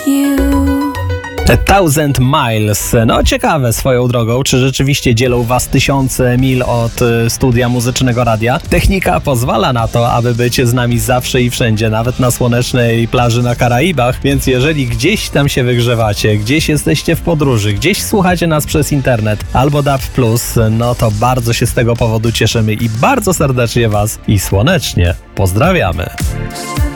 Thousand Miles. No ciekawe swoją drogą, czy rzeczywiście dzielą was tysiące mil od studia muzycznego radia. Technika pozwala na to, aby być z nami zawsze i wszędzie, nawet na słonecznej plaży na Karaibach, więc jeżeli gdzieś tam się wygrzewacie, gdzieś jesteście w podróży, gdzieś słuchacie nas przez internet albo DAB+, no to bardzo się z tego powodu cieszymy i bardzo serdecznie was i słonecznie pozdrawiamy.